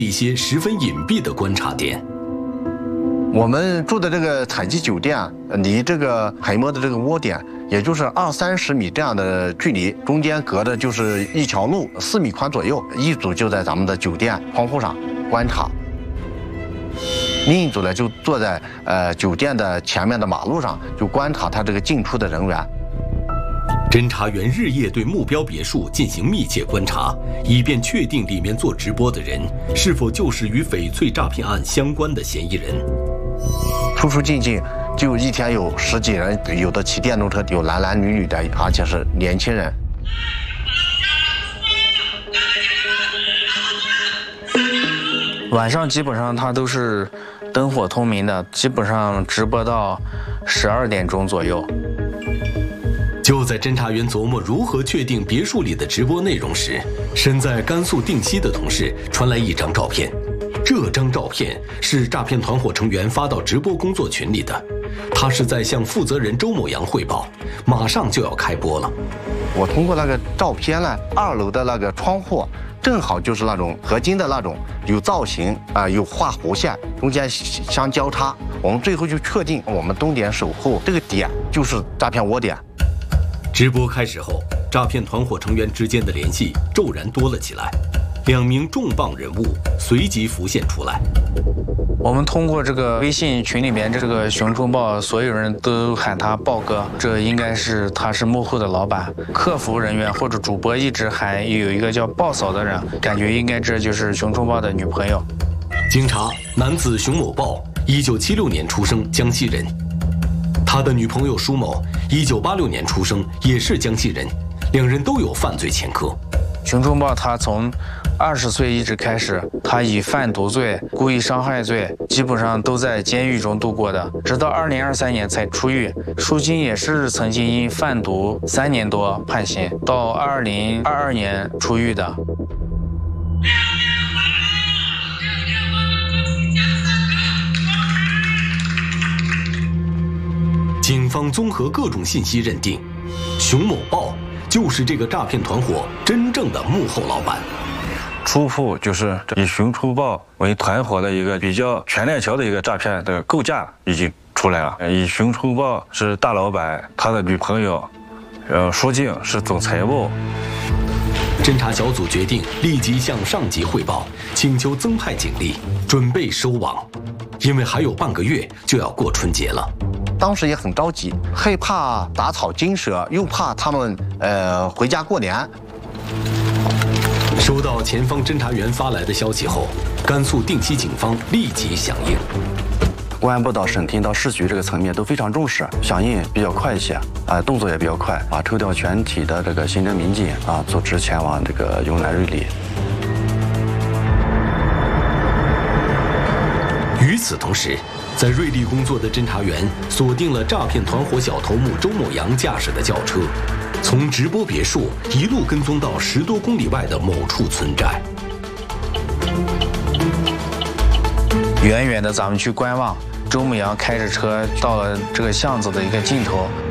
一些十分隐蔽的观察点。 我们住的这个采集酒店离这个黑摸的这个窝点，也就是20-30米这样的距离，中间隔的就是一条路，4米宽左右。一组就在咱们的酒店窗户上观察，另一组呢就坐在酒店的前面的马路上，就观察他这个进出的人员。 侦查员日夜对目标别墅进行密切观察，以便确定里面做直播的人是否就是与翡翠诈骗案相关的嫌疑人。 出出进进，就一天有10几人，有的骑电动车，有男男女女的，而且是年轻人。 晚上基本上它都是灯火通明的，基本上直播到12点钟左右。 就在侦查员琢磨如何确定别墅里的直播内容时，身在甘肃定西的同事传来一张照片。这张照片是诈骗团伙成员发到直播工作群里的，他是在向负责人周某阳汇报，马上就要开播了。 我通过那个照片呢，2楼的那个窗户正好就是那种合金的那种，有造型有画弧线，中间相交叉。我们最后就确定，我们东点守护这个点就是诈骗窝点。 直播开始后，诈骗团伙成员之间的联系骤然多了起来，2名重磅人物随即浮现出来。 我们通过这个微信群里面这个熊出豹，所有人都喊他豹哥，这应该是他是幕后的老板。客服人员或者主播一直喊有一个叫豹嫂的人，感觉应该这就是熊出豹的女朋友。 经查，男子熊某豹1976年出生，江西人。他的女朋友舒某1986年出生，也是江西人，2人都有犯罪前科。 熊出豹他从20岁一直开始，他以贩毒罪、故意伤害罪，基本上都在监狱中度过的，直到2023年才出狱。舒金也是曾经因贩毒3年多判刑，到2022年出狱的。 警方综合各种信息认定，熊某豹就是这个诈骗团伙真正的幕后老板。 初步就是以熊出豹为团伙的一个比较全链条的一个诈骗的构架已经出来了。以熊出豹是大老板，他的女朋友，舒静是总财务。 侦查小组决定立即向上级汇报，请求增派警力，准备收网，因为还有半个月就要过春节了。 当时也很着急，害怕打草惊蛇，又怕他们回家过年。 收到前方侦查员发来的消息后，甘肃定西警方立即响应。 公安部到省厅到市局这个层面都非常重视，响应比较快一些，动作也比较快，抽调全体的这个刑侦民警组织前往这个云南瑞丽。 与此同时，在瑞丽工作的侦查员锁定了诈骗团伙小头目周某阳驾驶的轿车，从直播别墅一路跟踪到10多公里外的某处村寨。 远远的咱们去观望，周某阳开着车到了这个巷子的一个尽头，